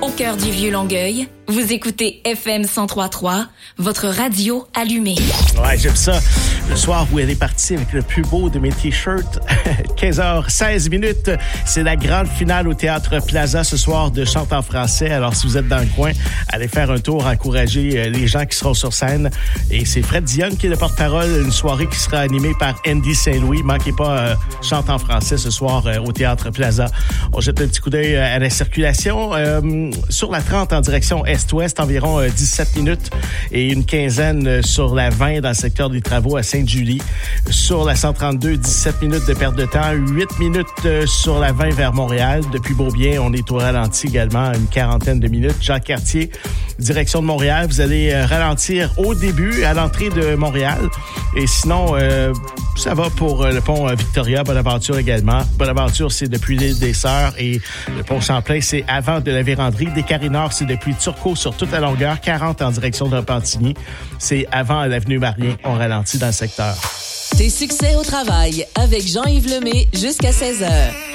Au cœur du Vieux-Longueuil, vous écoutez FM 103.3, votre radio allumée. Ouais, j'aime ça. Le soir où elle est partie avec le plus beau de mes t-shirts, 15h16, c'est la grande finale au Théâtre Plaza ce soir de Chante en français. Alors, si vous êtes dans le coin, allez faire un tour, encourager les gens qui seront sur scène. Et c'est Fred Dionne qui est le porte-parole, une soirée qui sera animée par Andy Saint-Louis. Manquez pas Chante en français ce soir au Théâtre Plaza. On jette un petit coup d'œil à la circulation. Sur la 30 en direction est-ouest, environ 17 minutes et une quinzaine sur la 20 dans le secteur des travaux à Sainte-Julie. Sur la 132, 17 minutes de perte de temps, 8 minutes sur la 20 vers Montréal. Depuis Beaubien, on est au ralenti également, une quarantaine de minutes. Jacques-Cartier, direction de Montréal. Vous allez ralentir au début, à l'entrée de Montréal. Et sinon, ça va pour le pont Victoria, Bonaventure également. Bonaventure, c'est depuis l'île des Sœurs et le pont Champlain, c'est avant de la Vérandrie. Descaries-Nord, c'est depuis Turcot sur toute la longueur, 40 en direction de Repentigny. C'est avant l'avenue Marien, on ralentit dans le secteur. Tes succès au travail avec Jean-Yves Lemay jusqu'à 16h.